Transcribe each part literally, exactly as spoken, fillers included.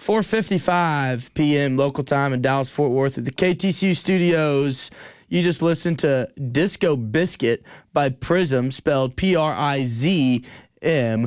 four fifty-five p.m. local time in Dallas-Fort Worth at the K T C U studios. You just listened to Disco Biscuit by Prism, spelled P R I Z M.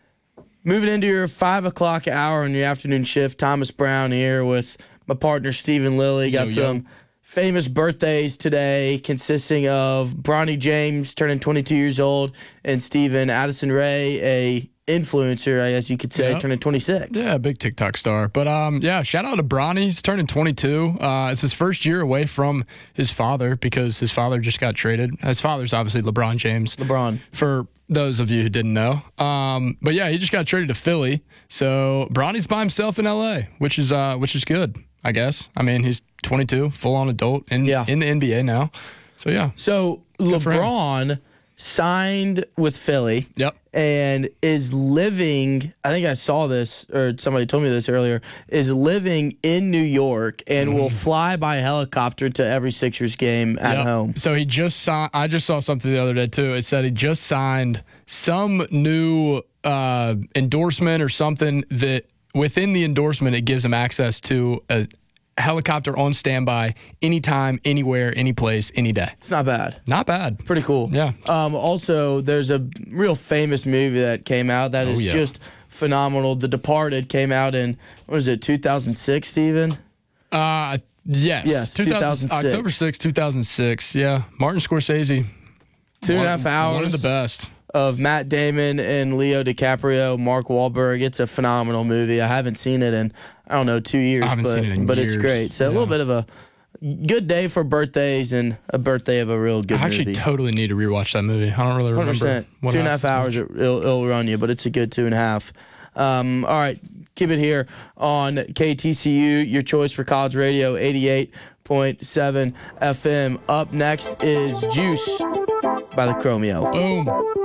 Moving into your five o'clock hour on your afternoon shift, Thomas Brown here with my partner Stephen Lilly. Got yo, some yo. famous birthdays today, consisting of Bronny James turning twenty-two years old and Stephen Addison Ray, a influencer, I guess you could say, yep. turning twenty-six. Yeah, big TikTok star. But um, yeah, shout out to Bronny. He's turning twenty-two. Uh, it's his first year away from his father because his father just got traded. His father's obviously LeBron James. LeBron. For those of you who didn't know. Um, but yeah, he just got traded to Philly. So Bronny's by himself in L A, which is uh, which is good, I guess. I mean, he's twenty-two, full-on adult in, yeah. in the N B A now. So yeah. So LeBron signed with Philly. Yep. And is living, I think I saw this, or somebody told me this earlier, is living in New York and mm. will fly by helicopter to every Sixers game at yep. home. So he just signed, I just saw something the other day too. It said he just signed some new uh, endorsement or something that within the endorsement, it gives him access to a helicopter on standby anytime, anywhere, any place, any day. It's not bad. Not bad. Pretty cool. Yeah. Um, also, there's a real famous movie that came out that is oh, yeah. just phenomenal. The Departed came out in, what was it, two thousand six, Steven? Uh, yes. Yes, two thousand six. October sixth, two thousand six. Yeah. Martin Scorsese. Two and a half hours. One of the best. Of Matt Damon and Leo DiCaprio, Mark Wahlberg. It's a phenomenal movie. I haven't seen it in, I don't know, two years. I haven't but, seen it in but years. It's great. So yeah. a little bit of a good day for birthdays and a birthday of a real good movie. I actually movie. totally need to rewatch that movie. I don't really remember. one hundred percent. Two and a half hours, it'll, it'll run you, but it's a good two and a half. Um, all right, keep it here on K T C U, your choice for college radio, eighty-eight point seven F M. Up next is Juice by the Chromeo. Boom.